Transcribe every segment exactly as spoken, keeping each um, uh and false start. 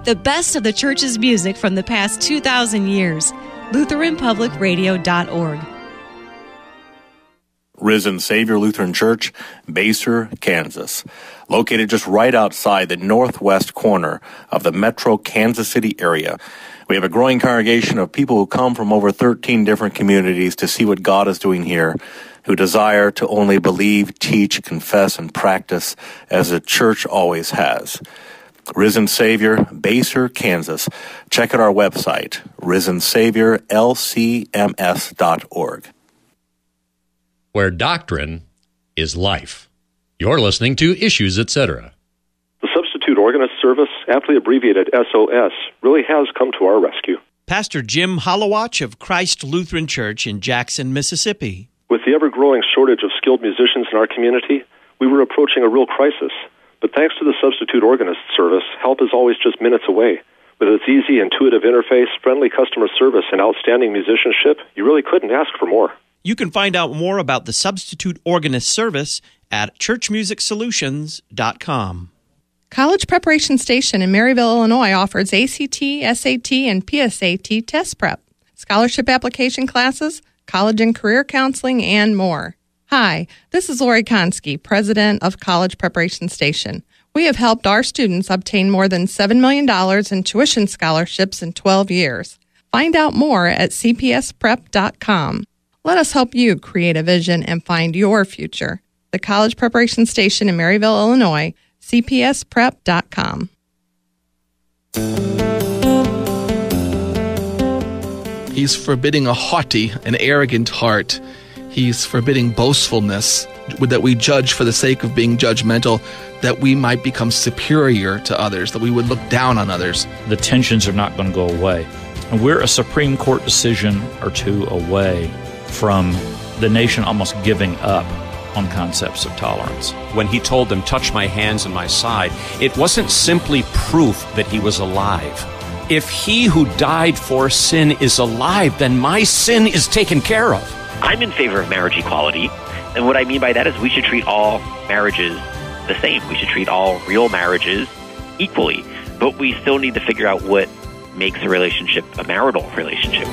The best of the church's music from the past two thousand years. Lutheran Public Radio dot org. Risen Savior Lutheran Church, Basehor, Kansas. Located just right outside the northwest corner of the metro Kansas City area. We have a growing congregation of people who come from over thirteen different communities to see what God is doing here, who desire to only believe, teach, confess, and practice as the church always has. Risen Savior, Basehor, Kansas. Check out our website, risen savior l c m s dot org. Where doctrine is life. You're listening to Issues, et cetera. The Substitute Organist Service, aptly abbreviated S O S, really has come to our rescue. Pastor Jim Holowach of Christ Lutheran Church in Jackson, Mississippi. With the ever-growing shortage of skilled musicians in our community, we were approaching a real crisis. But thanks to the Substitute Organist Service, help is always just minutes away. With its easy, intuitive interface, friendly customer service, and outstanding musicianship, you really couldn't ask for more. You can find out more about the Substitute Organist Service at church music solutions dot com. College Preparation Station in Maryville, Illinois offers A C T, S A T, and P S A T test prep, scholarship application classes, college and career counseling, and more. Hi, this is Lori Konski, president of College Preparation Station. We have helped our students obtain more than seven million dollars in tuition scholarships in twelve years. Find out more at c p s prep dot com. Let us help you create a vision and find your future. The College Preparation Station in Maryville, Illinois, c p s prep dot com. He's forbidding a haughty and arrogant heart. He's forbidding boastfulness, that we judge for the sake of being judgmental, that we might become superior to others, that we would look down on others. The tensions are not going to go away. And we're a Supreme Court decision or two away from the nation almost giving up on concepts of tolerance. When he told them, touch my hands and my side, it wasn't simply proof that he was alive. If he who died for sin is alive, then my sin is taken care of. I'm in favor of marriage equality, and what I mean by that is we should treat all marriages the same. We should treat all real marriages equally, but we still need to figure out what makes a relationship a marital relationship.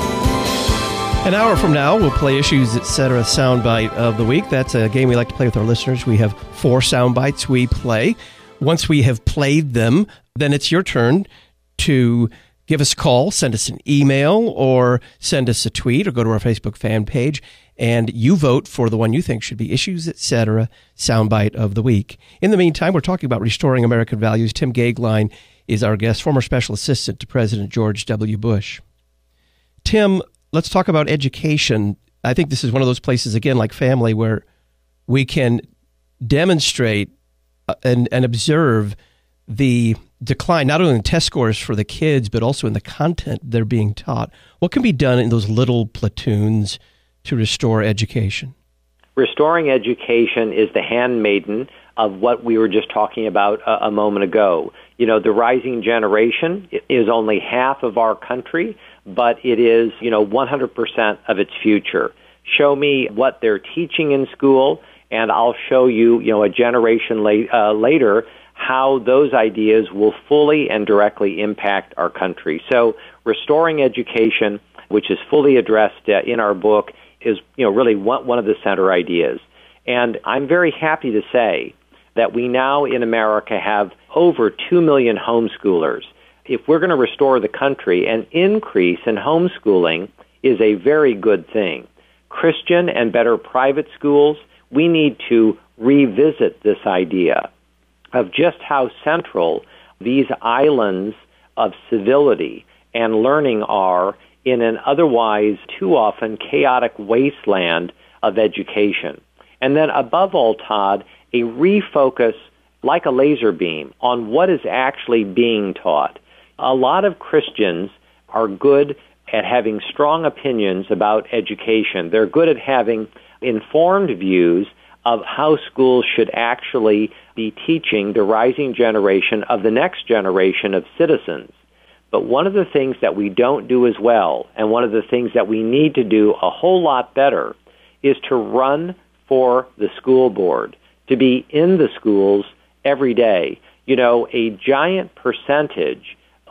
An hour from now, we'll play Issues, et cetera. Soundbite of the week. That's a game we like to play with our listeners. We have four sound bites we play. Once we have played them, then it's your turn to give us a call, send us an email, or send us a tweet, or go to our Facebook fan page, and you vote for the one you think should be Issues, et cetera. Soundbite of the week. In the meantime, we're talking about restoring American values. Tim Goeglein is our guest, former special assistant to President George W. Bush. Tim, let's talk about education. I think this is one of those places, again, like family, where we can demonstrate and, and observe the decline, not only in test scores for the kids, but also in the content they're being taught. What can be done in those little platoons to restore education? Restoring education is the handmaiden of what we were just talking about a, a moment ago. You know, the rising generation is only half of our country, but it is, you know, one hundred percent of its future. Show me what they're teaching in school, and I'll show you, you know, a generation late, uh, later, how those ideas will fully and directly impact our country. So restoring education, which is fully addressed uh, in our book, is, you know, really one, one of the center ideas. And I'm very happy to say that we now in America have over two million homeschoolers. If we're going to restore the country, an increase in homeschooling is a very good thing. Christian and better private schools, we need to revisit this idea of just how central these islands of civility and learning are in an otherwise too often chaotic wasteland of education. And then above all, Todd, a refocus like a laser beam on what is actually being taught. A lot of Christians are good at having strong opinions about education. They're good at having informed views of how schools should actually be teaching the rising generation of the next generation of citizens. But one of the things that we don't do as well, and one of the things that we need to do a whole lot better, is to run for the school board, to be in the schools every day. You know, a giant percentage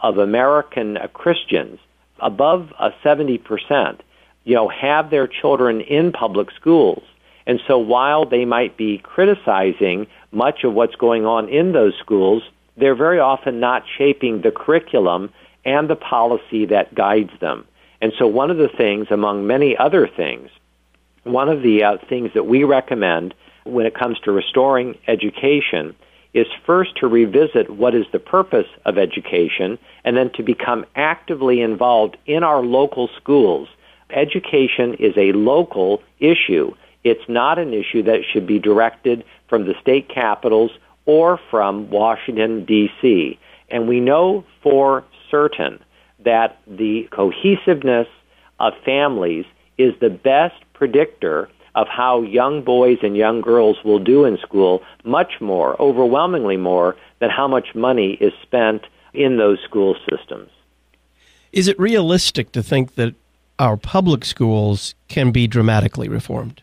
of American uh, Christians, above uh, seventy percent, you know, have their children in public schools. And so while they might be criticizing much of what's going on in those schools, they're very often not shaping the curriculum and the policy that guides them. And so one of the things, among many other things, one of the uh, things that we recommend when it comes to restoring education is first to revisit what is the purpose of education and then to become actively involved in our local schools. Education is a local issue. It's not an issue that should be directed from the state capitals or from Washington, D C. And we know for certain that the cohesiveness of families is the best predictor of how young boys and young girls will do in school, much more, overwhelmingly more, than how much money is spent in those school systems. Is it realistic to think that our public schools can be dramatically reformed?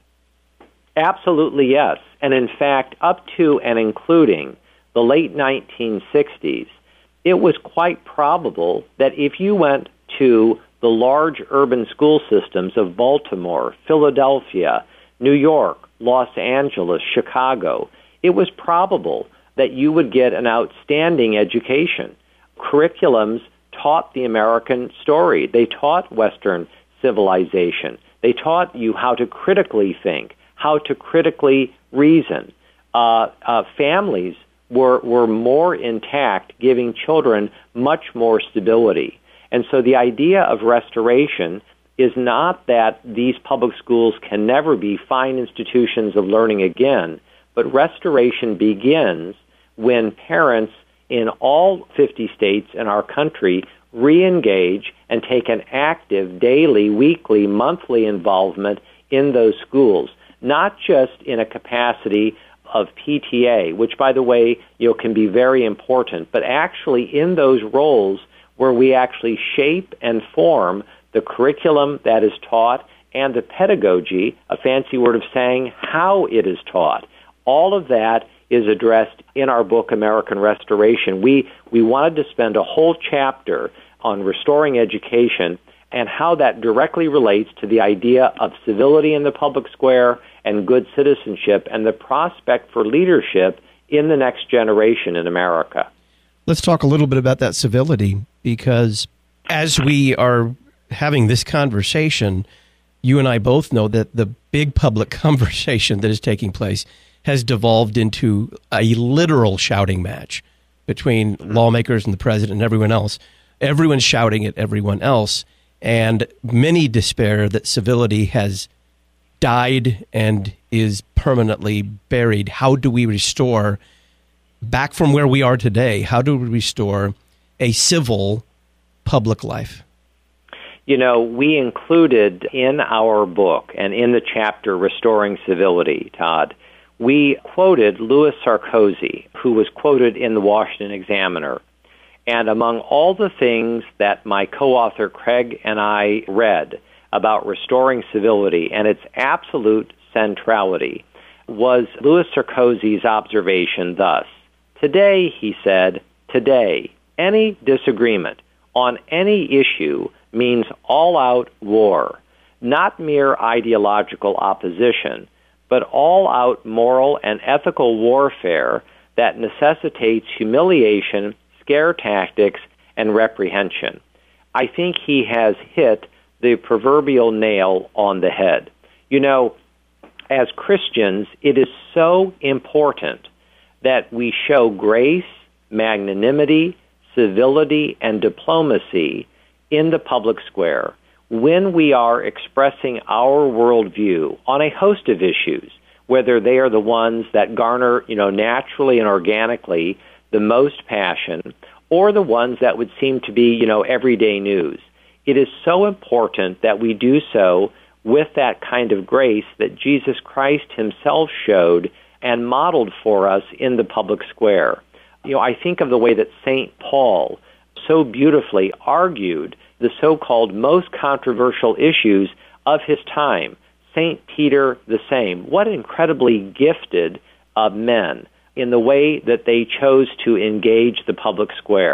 Absolutely, yes. And in fact, up to and including the late nineteen sixties, it was quite probable that if you went to the large urban school systems of Baltimore, Philadelphia, New York, Los Angeles, Chicago, it was probable that you would get an outstanding education. Curriculums taught the American story. They taught Western civilization. They taught you how to critically think, how to critically reason. Uh, uh, families were were more intact, giving children much more stability. And so the idea of restoration is not that these public schools can never be fine institutions of learning again, but restoration begins when parents in all fifty states in our country re-engage and take an active daily, weekly, monthly involvement in those schools, not just in a capacity of P T A, which, by the way, you know, can be very important, but actually in those roles where we actually shape and form the curriculum that is taught and the pedagogy, a fancy word of saying how it is taught. All of that is addressed in our book, American Restoration. We we wanted to spend a whole chapter on restoring education and how that directly relates to the idea of civility in the public square and good citizenship and the prospect for leadership in the next generation in America. Let's talk a little bit about that civility, because as we are having this conversation, you and I both know that the big public conversation that is taking place has devolved into a literal shouting match between lawmakers and the president and everyone else. Everyone's shouting at everyone else, and many despair that civility has died and is permanently buried. How do we restore, back from where we are today, how do we restore a civil public life? You know, we included in our book and in the chapter Restoring Civility, Todd, we quoted Louis Sarkozy, who was quoted in the Washington Examiner. And among all the things that my co-author Craig and I read about restoring civility and its absolute centrality was Louis Sarkozy's observation thus: today, he said, today, any disagreement on any issue means all-out war, not mere ideological opposition, but all-out moral and ethical warfare that necessitates humiliation, scare tactics, and reprehension. I think he has hit the proverbial nail on the head. You know, as Christians, it is so important that we show grace, magnanimity, civility, and diplomacy in the public square when we are expressing our worldview on a host of issues, whether they are the ones that garner, you know, naturally and organically the most passion, or the ones that would seem to be, you know, everyday news. It is so important that we do so with that kind of grace that Jesus Christ himself showed and modeled for us in the public square. You know, I think of the way that Saint Paul so beautifully argued the so-called most controversial issues of his time. Saint Peter, the same. What incredibly gifted uh, men in the way that they chose to engage the public square.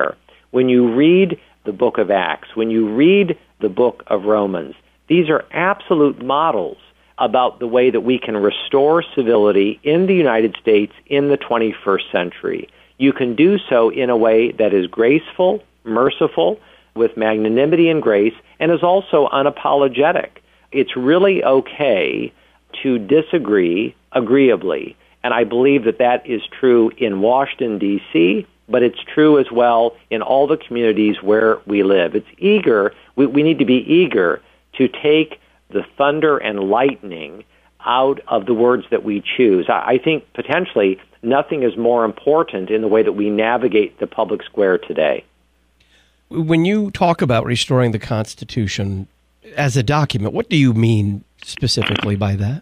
when you read the book of Acts, when you read the book of Romans, these are absolute models about the way that we can restore civility in the United States in the twenty-first century. You can do so in a way that is graceful, merciful, with magnanimity and grace, and is also unapologetic. It's really okay to disagree agreeably, and I believe that that is true in Washington, D C, but it's true as well in all the communities where we live. It's eager, we, we need to be eager to take the thunder and lightning out of the words that we choose. I, I think potentially nothing is more important in the way that we navigate the public square today. When you talk about restoring the Constitution as a document, what do you mean specifically by that?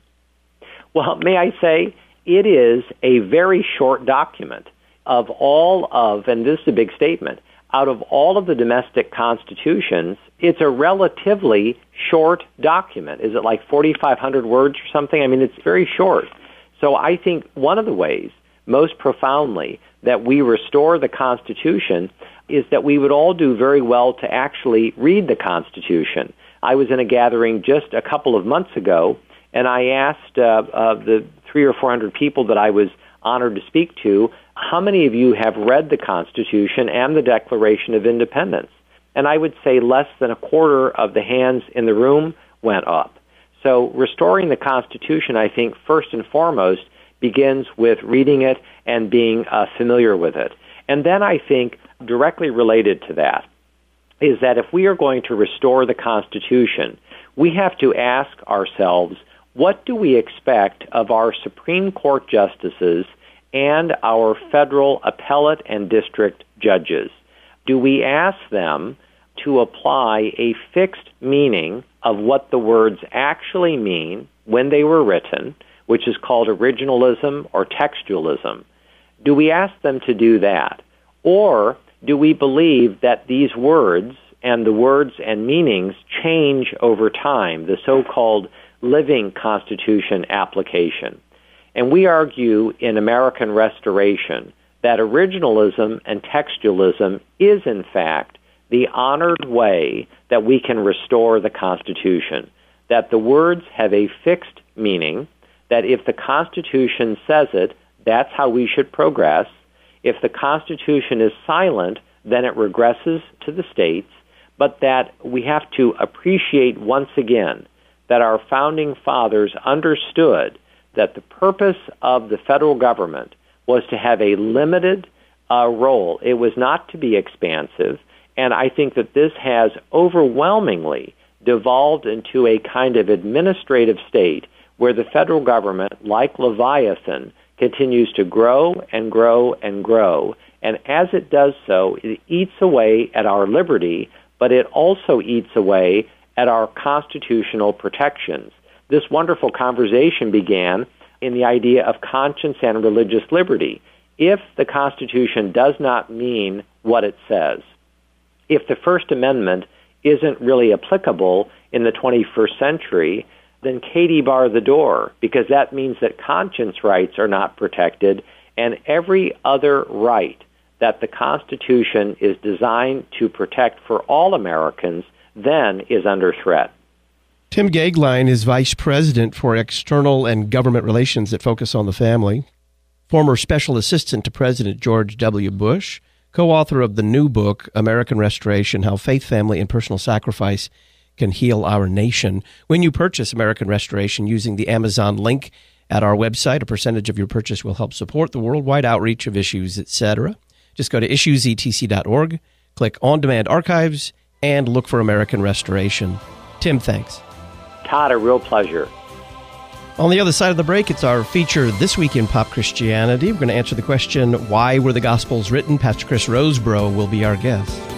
Well, may I say, it is a very short document. Of all of, and this is a big statement, out of all of the domestic constitutions, it's a relatively short document. Is it like forty-five hundred words or something? I mean, it's very short. So I think one of the ways, most profoundly, that we restore the Constitution is that we would all do very well to actually read the Constitution. I was in a gathering just a couple of months ago, and I asked uh, uh, the three or four hundred people that I was honored to speak to, how many of you have read the Constitution and the Declaration of Independence? And I would say less than a quarter of the hands in the room went up. So restoring the Constitution, I think, first and foremost, begins with reading it and being uh, familiar with it. And then I think directly related to that is that if we are going to restore the Constitution, we have to ask ourselves, what do we expect of our Supreme Court justices and our federal appellate and district judges? Do we ask them to apply a fixed meaning of what the words actually mean when they were written, which is called originalism or textualism? Do we ask them to do that? Or do we believe that these words and the words and meanings change over time, the so-called living Constitution application? And we argue in American Restoration that originalism and textualism is, in fact, the honored way that we can restore the Constitution, that the words have a fixed meaning, that if the Constitution says it, that's how we should progress. If the Constitution is silent, then it regresses to the states, but that we have to appreciate once again that our founding fathers understood that the purpose of the federal government was to have a limited uh, role. It was not to be expansive, and I think that this has overwhelmingly devolved into a kind of administrative state where the federal government, like Leviathan, continues to grow and grow and grow. And as it does so, it eats away at our liberty, but it also eats away at our constitutional protections. This wonderful conversation began in the idea of conscience and religious liberty. If the Constitution does not mean what it says, if the First Amendment isn't really applicable in the twenty-first century, then Katie bar the door, because that means that conscience rights are not protected, and every other right that the Constitution is designed to protect for all Americans then is under threat. Tim Goeglein is Vice President for External and Government Relations at Focus on the Family, former Special Assistant to President George W. Bush, co-author of the new book, American Restoration, How Faith, Family, and Personal Sacrifice Can Heal Our Nation. When you purchase American Restoration using the Amazon link at our website, a percentage of your purchase will help support the worldwide outreach of Issues, et cetera. Just go to issues e t c dot org, click On Demand Archives, and look for American Restoration. Tim, thanks. Todd, a real pleasure. On the other side of the break, it's our feature This Week in Pop Christianity. We're going to answer the question, why were the Gospels written? Pastor Chris Rosebrough will be our guest.